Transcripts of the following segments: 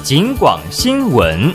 警广新闻。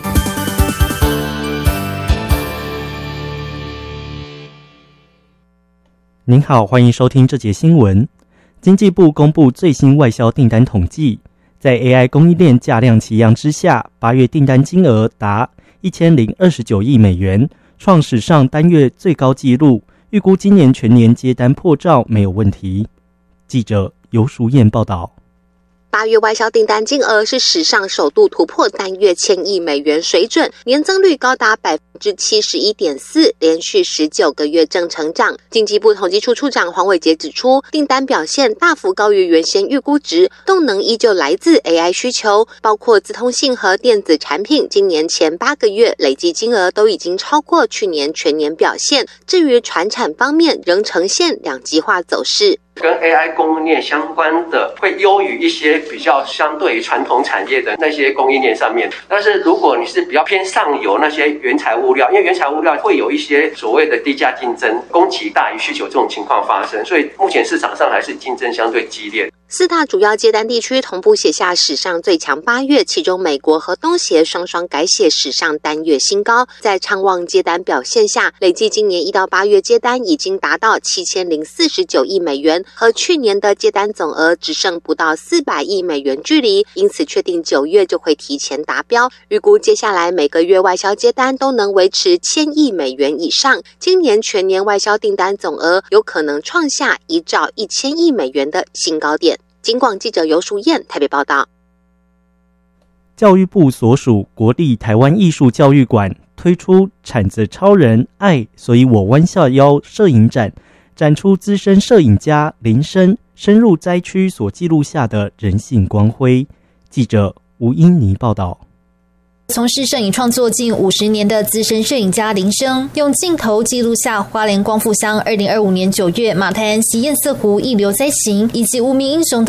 您好，欢迎收听这节新闻。经济部公布最新外销订单统计，在 AI 供应链价量齐扬之下，8月订单金额达1029亿美元，创史上单月最高纪录，预估今年全年接单破兆没有问题。记者游淑燕报道。 8月外销订单金额是史上首度突破单月1000亿美元水准，年增率高达 71.4%， 连续19个月正成长。经济部统计处处长黄伟杰指出，订单表现大幅高于原先预估值，动能依旧来自 AI 需求，包括资通信和电子产品，今年前8个月累计金额都已经超过去年全年表现。至于传产方面，仍呈现两极化走势。 跟 AI 供应链相关的会优于一些比较相对于传统产业的那些供应链上面，但是如果你是比较偏上游那些原材物料，因为原材物料会有一些所谓的低价竞争，供给大于需求这种情况发生，所以目前市场上还是竞争相对激烈。 4大主要接单地区同步写下史上最强8月，其中美国和东协双双改写史上单月新高。在畅旺接单表现下，累计今年1到8月接单已经达到7049亿美元，和去年的接单总额只剩不到400亿美元距离，因此确定9月就会提前达标。预估接下来每个月外销接单都能维持1000亿美元以上，今年全年外销订单总额有可能创下1兆1000亿美元的新高点。警广记者游淑燕台北报道。 教育部所属国立台湾艺术教育馆推出铲子超人爱，所以我弯下腰摄影展，展出资深摄影家林生深入灾区所记录下的人性光辉。记者吴英妮报道。 从事摄影创作近50年的资深摄影家林生，用镜头记录下花莲光复乡2025年9月马太安溪堰塞湖溢流灾情，以及无名英雄